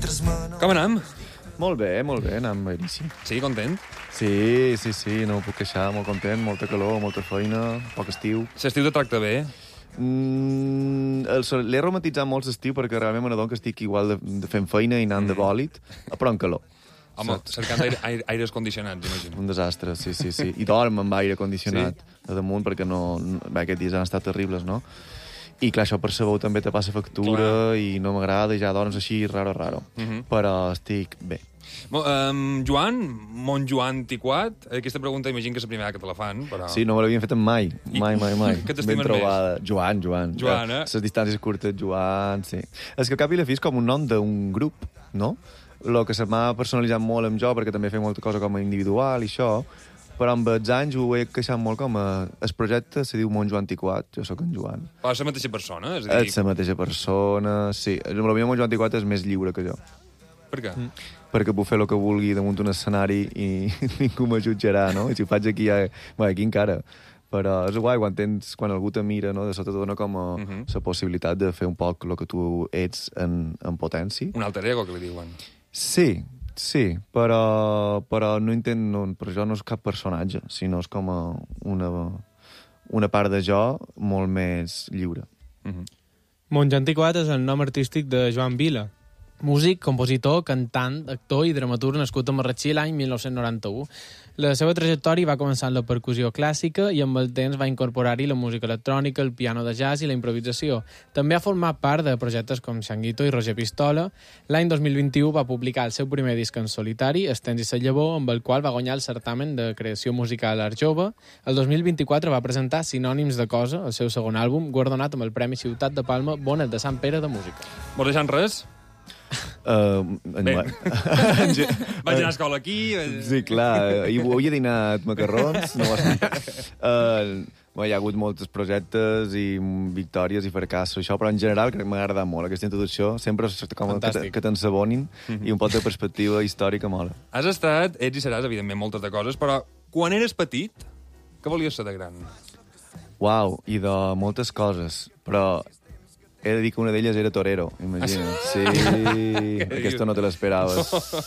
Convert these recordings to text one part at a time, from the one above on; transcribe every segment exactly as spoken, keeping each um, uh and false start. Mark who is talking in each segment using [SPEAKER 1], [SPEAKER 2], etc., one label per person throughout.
[SPEAKER 1] Com anem?
[SPEAKER 2] Molt bé, molt bé, anem beríssim.
[SPEAKER 1] Sí, content?
[SPEAKER 2] Sí, sí, sí, no ho puc queixar, molt content, molta calor, molta feina, poc estiu.
[SPEAKER 1] L'estiu te tracta bé?
[SPEAKER 2] Mm, el- L'he romantitzat molt l'estiu perquè realment me n'adono que estic igual de, de fent feina i anant mm. de bòlit, però en calor.
[SPEAKER 1] Home,
[SPEAKER 2] Saps?
[SPEAKER 1] cercant aire, aire, aires condicionats, imagino.
[SPEAKER 2] Un desastre, sí, sí, sí. I dorm amb aire condicionat sí? a damunt perquè no... no bé, aquests dies han estat terribles, no? I clar, això per sabó també te passa factura clar. I no m'agrada i ja dorms així raro, raro. Uh -huh. Però estic bé.
[SPEAKER 1] Mo, um, Joan, Mon Joan Tiquat, aquesta pregunta imagino que és la primera que te la fan, però...
[SPEAKER 2] Sí, no me l'havien fet mai, mai, mai, mai.
[SPEAKER 1] Que t'estimen més?
[SPEAKER 2] Joan, Joan.
[SPEAKER 1] Joan, eh?
[SPEAKER 2] Les distàncies curtes, Joan, sí. És que al cap i la fi és com un nom d'un grup, no? El que se m'ha personalitzat molt amb jo, perquè també fem molta cosa com a individual i això, però amb els anys ho he queixat molt com a... El projecte se diu Mon Joan Tiquat, jo sóc en Joan.
[SPEAKER 1] Però és la mateixa persona? És, a dir...
[SPEAKER 2] És la mateixa persona, sí. El meu Mon Joan Tiquat és més lliure que jo.
[SPEAKER 1] Per què?
[SPEAKER 2] Mm. Perquè puc fer el que vulgui damunt d'un escenari i ningú me jutjarà, no? I si ho faig aquí, ja... Bé, aquí encara. Però és guai, quan, tens, quan algú te mira, no? De sota te dona com a, uh -huh. la possibilitat de fer un poc el que tu ets en, en potència.
[SPEAKER 1] Un alter ego, que li diuen.
[SPEAKER 2] Sí, sí, però, però no intent... No, per jo no és cap personatge, sinó és com a una, una part de jo molt més lliure.
[SPEAKER 1] Uh -huh.
[SPEAKER 3] Mon Joan Tiquat és el nom artístic de Joan Vila, músic, compositor, cantant, actor i dramaturg nascut a Marratxí l'any mil nou-cents noranta-u. La seva trajectòria va començar en la percussió clàssica i amb el temps va incorporar-hi la música electrònica, el piano de jazz i la improvisació. També ha format part de projectes com Xanguito i Roger Pistola. L'any dos mil vint-i-u va publicar el seu primer disc en solitari, Estens i sa llavor, amb el qual va guanyar el certamen de creació musical Art Jove. El dos mil vint-i-quatre va presentar Sinònims de Cosa, el seu segon àlbum, guardonat amb el Premi Ciutat de Palma Bonet de Sant Pere de Música.
[SPEAKER 1] Vols deixar res?
[SPEAKER 2] Uh,
[SPEAKER 1] Bé. Vaig anar a escola aquí...
[SPEAKER 2] Sí, clar. Ahir havia dinat macarrons, no ho has dit. Uh, bueno, hi ha hagut molts projectes i victòries i fracassos, això, però en general crec que m'ha agradat molt aquesta introducció. Sempre és com que, que t'ensabonin mm-hmm. i un pot de perspectiva històrica mola.
[SPEAKER 1] Has estat, ets i seràs, evidentment, moltes de coses, però quan eres petit, què volies ser de gran?
[SPEAKER 2] Uau, i de moltes coses, però... He de dir que una d'elles era torero, imagina't. Sí, aquesta no te l'esperaves.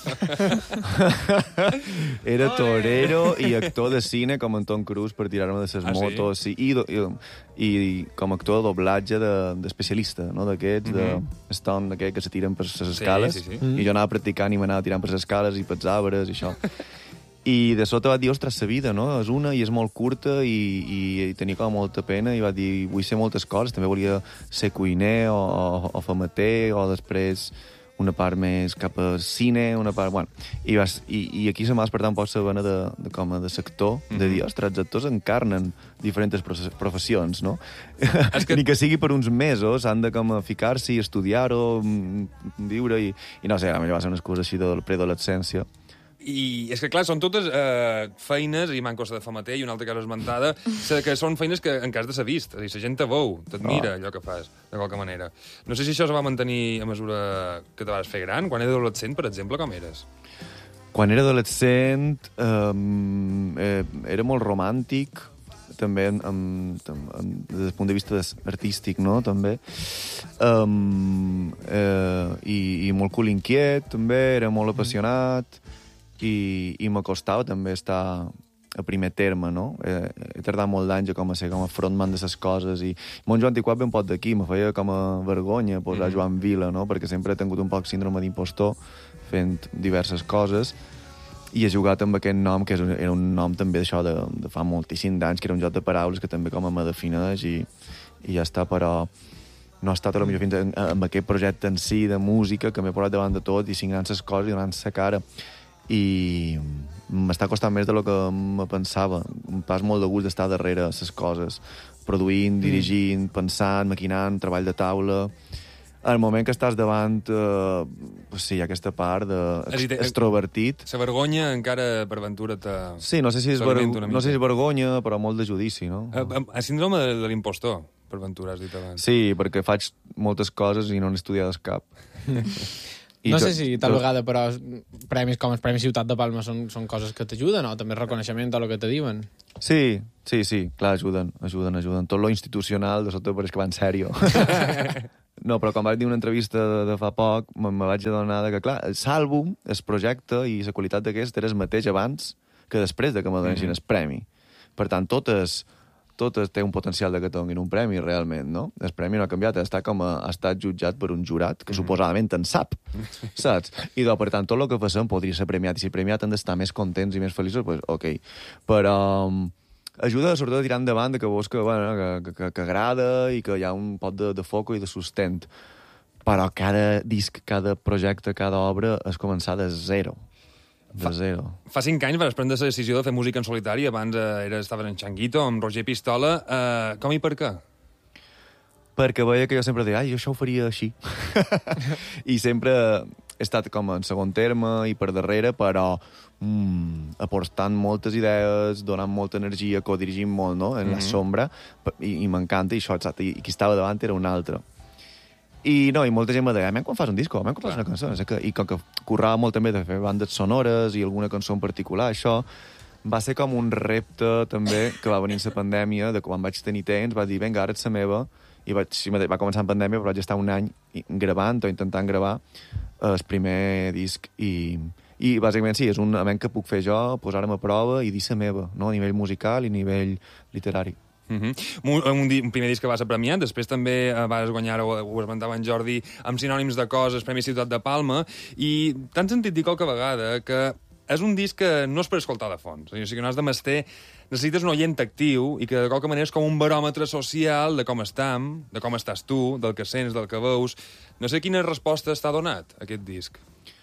[SPEAKER 2] Era torero i actor de cine com en Tom Cruise per tirar-me de ses
[SPEAKER 1] ah,
[SPEAKER 2] motos. Sí? Sí, i, do, i, i com a actor de doblatge d'especialista, de, no? D'aquests, mm-hmm. de stunt, d'aquests que se tiren per les escales.
[SPEAKER 1] Sí, sí, sí.
[SPEAKER 2] I jo anava practicant i m'anava tirant per les escales i pels arbres i això. I de sota va dir, ostres, la vida, no? És una i és molt curta i, i, i tenia com molta pena i va dir, vull ser moltes coses. També volia ser cuiner o, o, o famater o després una part més cap a cine, una part... Bueno, i, vas, i, i aquí se m'ha despertat un poc la vena de, de, com a de sector, mm-hmm. de dir, ostres, els actors encarnen diferents professions, no? Es que... Ni que sigui per uns mesos, han de com a ficar-s'hi, estudiar-ho, viure, i, i no sé, potser va ser una excusa així de la preadolescència.
[SPEAKER 1] I és que, clar, són totes eh, feines, i manco de famater i una altra cosa esmentada, que són feines que en cas de ser vist. És a dir, la gent te veu, t'admira, oh. allò que fas, de qualque manera. No sé si això es va mantenir a mesura que te vas fer gran. Quan eres adolescent, per exemple, com eres?
[SPEAKER 2] Quan era adolescent, eh, eh, era molt romàntic, també en, en, en, des del punt de vista artístic, no?, també. Um, eh, i, I molt cul inquiet, també, era molt apassionat, i, i m'acostava també estar a primer terme, no? He, he tardat molt d'anys com a ser com a frontman de les coses, i Mon Joan Tiquat ve un pot d'aquí, me feia com a vergonya posar mm. Joan Vila, no?, perquè sempre he tingut un poc síndrome d'impostor fent diverses coses, i he jugat amb aquest nom, que és un, era un nom també d'això de, de fa moltíssim d'anys, que era un joc de paraules que també com a me defineix, i, i ja està, però no ha estat a lo millor fins a, amb aquest projecte en si de música, que m'he posat davant de tot i signant les coses i donant la cara, i m'està costant més del que me pensava. Em pas molt de gust d'estar darrere les coses, produint, dirigint, mm. pensant, maquinant, treball de taula. En el moment que estàs davant, eh, sí, hi ha aquesta part d'extrovertit.
[SPEAKER 1] La vergonya encara per ventura te...
[SPEAKER 2] Sí, no sé si és, ver... no sé si és vergonya, però molt de judici, no?
[SPEAKER 1] A, a, a síndrome de, de l'impostor, per ventura, has dit abans.
[SPEAKER 2] Sí, perquè faig moltes coses i no n'he estudiat cap.
[SPEAKER 3] I no sé si tal vegada, però premis com els Premis Ciutat de Palma són, són coses que t'ajuden, o també reconeixement a lo que te diuen.
[SPEAKER 2] Sí, sí, sí, clar, ajuden, ajuden, ajuden. Tot lo institucional, de sota, però és que va en sèrio. No, però quan vaig dir una entrevista de, de fa poc, me, me vaig adonar que, clar, l'àlbum, el projecte i la qualitat d'aquest era el mateix abans que després de que me donessin mm-hmm. el premi. Per tant, totes, totes té un potencial de que tinguin un premi, realment, no? El premi no ha canviat, està com a, ha estat jutjat per un jurat que mm-hmm. suposadament en sap, saps? I, doncs, per tant, tot el que facem podria ser premiat, i si premiat han d'estar més contents i més feliços, doncs, ok. Però... Um, ajuda, sobretot, a tirar endavant de que veus que, bueno, que, que, que agrada i que hi ha un pot de, de foco i de sustent. Però cada disc, cada projecte, cada obra és començar de zero. De fa, zero.
[SPEAKER 1] Fa cinc anys vas prendre la decisió de fer música en solitari. Abans eh, era, estaves en Changuito, amb Roger Pistola. Eh, com i per què?
[SPEAKER 2] Perquè veia que jo sempre deia, ai, jo això ho faria així. I sempre he estat com en segon terme i per darrere, però mm, aportant moltes idees, donant molta energia, codirigint molt, no?, en mm-hmm. la sombra, i, i m'encanta, i això, exacte, i, i qui estava davant era un altre. I no, i molta gent me deia, men, quan fas un disco? Men, quan fas una cançó? Que, I com que currava molt també de fer bandes sonores i alguna cançó en particular, això va ser com un repte també que va venir la pandèmia, de quan vaig tenir temps, vaig dir, vinga, ara ets la meva, i vaig, sí, va començar en pandèmia, però vaig estar un any gravant o intentant gravar el primer disc, i, i bàsicament sí, és un element que puc fer jo, posar-me a prova i dir la meva, no? A nivell musical i a nivell literari.
[SPEAKER 1] Mm-hmm. un, un, un primer disc que va ser premiat, després també vas guanyar, ho, ho esmentava en Jordi, amb sinònims de coses, Premi Ciutat de Palma, i t'han sentit dir qualque vegada que és un disc que no és per escoltar de fons, o sigui, que no has de mester, necessites un oient actiu i que de qualque manera és com un baròmetre social de com estem, de com estàs tu, del que sents, del que veus. No sé quina resposta t'ha donat aquest disc.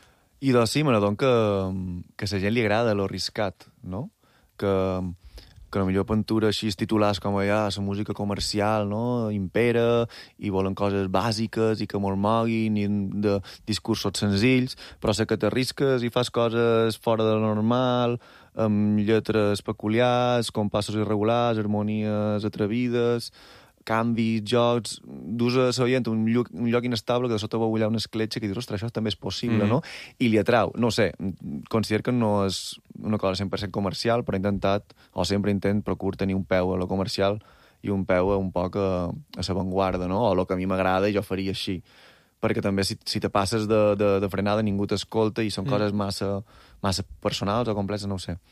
[SPEAKER 2] I doncs sí, me n'adon que, que a la gent li agrada lo riscat, no? Que, que la millor pintura així titulars com ja, la música comercial, no?, impera, i volen coses bàsiques i que molt moguin, i de discursos senzills, però sé que t'arrisques i fas coses fora de lo normal, amb lletres peculiars, compassos irregulars, harmonies atrevides, canvis, jocs, dus a l'oient un lloc, un lloc inestable que de sota veu allà una escletxa que dius, ostres, això també és possible, mm-hmm. no? I li atrau. No sé, considero que no és una cosa cent per cent comercial, però he intentat, o sempre intent, procur tenir un peu a lo comercial i un peu a un poc a, a l'avantguarda, no? O el que a mi m'agrada i jo faria així. Perquè també si, si te passes de, de, de frenada ningú t'escolta i són mm. coses massa, massa personals o complexes, no ho sé.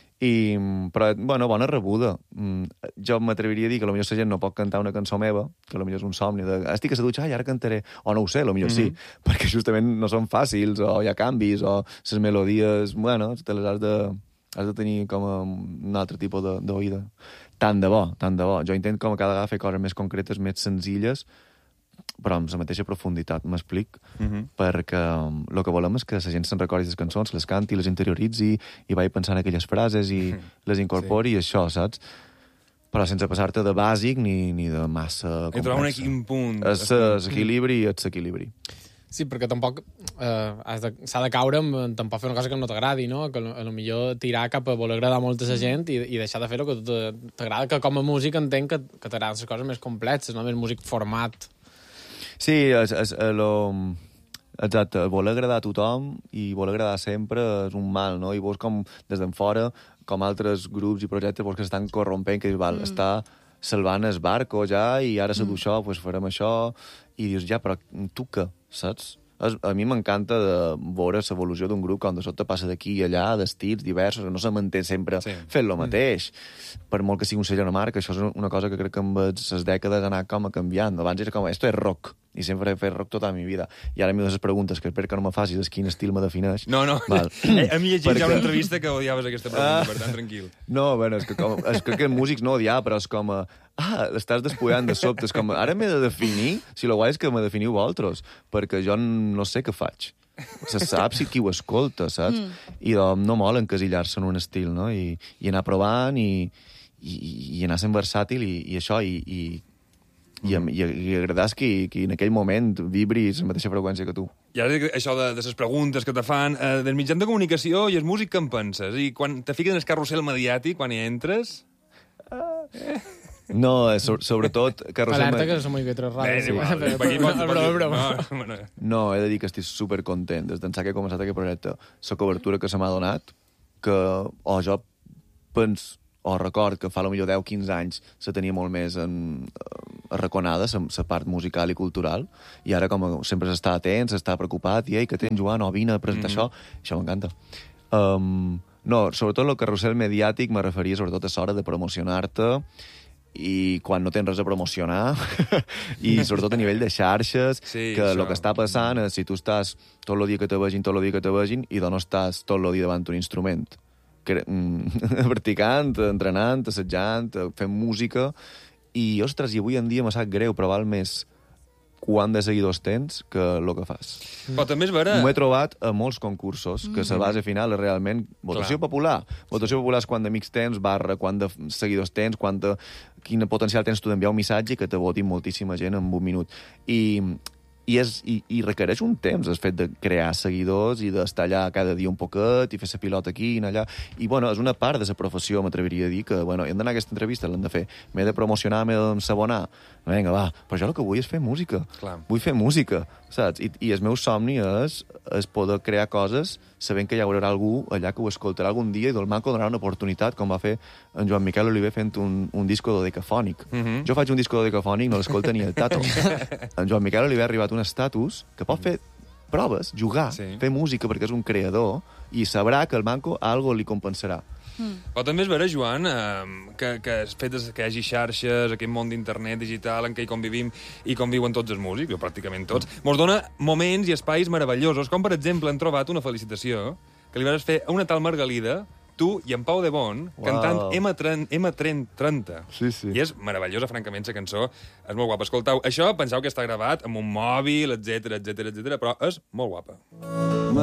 [SPEAKER 2] I, però, bueno, bona rebuda. Jo m'atreviria a dir que potser la gent no pot cantar una cançó meva, que potser és un somni de estic a la dutxa, ai, ara cantaré. O no ho sé, potser mm-hmm. sí, perquè justament no són fàcils, o hi ha canvis, o les melodies, bueno, te les has de, has de tenir com un altre tipus d'oïda. Tant de bo, tant de bo. Jo intento com a cada vegada fer coses més concretes, més senzilles, però amb la mateixa profunditat, m'explic, mm-hmm. perquè el que volem és que la gent se'n recordi les cançons, les canti, les interioritzi, i vagi pensant aquelles frases i les incorpori, sí. I això, saps? Però sense passar-te de bàsic ni, ni de massa complexa.
[SPEAKER 1] I trobar un quin punt.
[SPEAKER 2] És l'equilibri i és l'equilibri.
[SPEAKER 3] Sí, perquè tampoc eh, s'ha de caure en tampoc fer una cosa que no t'agradi, no? Que a lo millor tirar cap a voler agradar a molta gent i, i deixar de fer el que t'agrada, que com a músic entenc que, que t'agraden les coses més complexes, no? Més músic format.
[SPEAKER 2] Sí, és, és, és lo... exacte, voler agradar a tothom i voler agradar sempre és un mal, no? I veus com des d'en fora, com altres grups i projectes veus que s'estan corrompent, que dius, val, mm. està salvant el barco ja i ara se du mm. això, doncs farem això, i dius, ja, però tu què, saps? A mi m'encanta de veure l'evolució d'un grup quan de sobte passa d'aquí i allà, d'estils diversos, no se manté sempre sí. fent lo mateix. Mm. Per molt que sigui un sell o una marca, això és una cosa que crec que amb les dècades ha anat com a canviant. Abans era com, esto és rock, i sempre he fet rock tota la meva vida. I ara m'hi dones preguntes, que espero que no me facis de quin estil me defineix.
[SPEAKER 1] No, no, Val. eh, a mi llegit Perquè... ja una entrevista que odiaves aquesta pregunta, ah. per tant, tranquil.
[SPEAKER 2] No, bueno, és que, com, és que, que músics no odiar, però és com... A, ah, l'estàs despullant de sobte. És com, ara m'he de definir, si lo guai és que me definiu vosaltres, perquè jo no sé què faig. Se sap si qui ho escolta, saps? Mm. I doncs, no mola encasillar-se en un estil, no? I, i anar provant i, i, i anar sent versàtil i, i això, i, i, i, i, i agradar que, que en aquell moment vibris la mateixa freqüència que tu.
[SPEAKER 1] I ara això de, de les preguntes que te fan, eh, del mitjan de comunicació i el músic, què en penses? I quan te fiquen en el carrusel mediàtic, quan hi entres...
[SPEAKER 2] Ah. Eh. No, so, sobretot...
[SPEAKER 3] Alerta que som una miqueta rares.
[SPEAKER 2] No, he de dir que estic supercontent. Des d'ençà que he començat aquest projecte, la cobertura que se m'ha donat, que o jo pens, o record que fa potser deu quinze anys se tenia molt més en, arraconada, la part musical i cultural, i ara com sempre s'està atent, s'està preocupat, i ei, què tens, Joan, o vine a presentar mm-hmm. això, això m'encanta. Um, no, sobretot el carrusel mediàtic me referia sobretot a l'hora de promocionar-te, i quan no tens res a promocionar, i sobretot a nivell de xarxes, sí, que el que està passant és si tu estàs tot el dia que te vegin, tot el dia que te vegin, i no estàs tot el dia davant un instrument, practicant, entrenant, assajant, fent música, i, ostres, i avui en dia m'ha sap greu, però val més quant de seguidors tens que el que fas.
[SPEAKER 1] Però també és vera...
[SPEAKER 2] M'ho he trobat a molts concursos, que mm. la base final és realment votació Clar. popular. Votació popular és quant d'amics tens, barra, quant de seguidors tens, quant de... quin potencial tens tu d'enviar un missatge que te voti moltíssima gent en un minut. I, i, és, i, i requereix un temps, el fet de crear seguidors i d'estar allà cada dia un poquet i fer la pilota aquí i allà. I, bueno, és una part de la professió, m'atreviria a dir, que, bueno, hem d'anar a aquesta entrevista, l'hem de fer. M'he de promocionar, m'he d'ensabonar. Vinga, va, però jo el que vull és fer música. Clar. Vull fer música, saps? I, i el meu somni és, és poder crear coses sabent que hi haurà algú allà que ho escoltarà algun dia i del manco donarà una oportunitat, com va fer en Joan Miquel Oliver fent un, un disco dodecafònic. Mm-hmm. Jo faig un disco dodecafònic, no l'escolta ni el tato. En Joan Miquel Oliver ha arribat a un estatus que pot fer proves, jugar, sí. fer música, perquè és un creador, i sabrà que el manco algo li compensarà.
[SPEAKER 1] Mm. Però també és vera, Joan, eh, que, que el fet que hi hagi xarxes, aquest món d'internet digital en què hi convivim i conviuen tots els músics, o pràcticament tots, mm. mos dona moments i espais meravellosos, com per exemple hem trobat una felicitació que li vas fer a una tal Margalida, tu i en Pau de Bon, wow. cantant M trenta.
[SPEAKER 2] Sí, sí.
[SPEAKER 1] I és meravellosa, francament, la cançó. És molt guapa. Escoltau, això penseu que està gravat amb un mòbil, etcètera, etcètera, etcètera, però és molt guapa.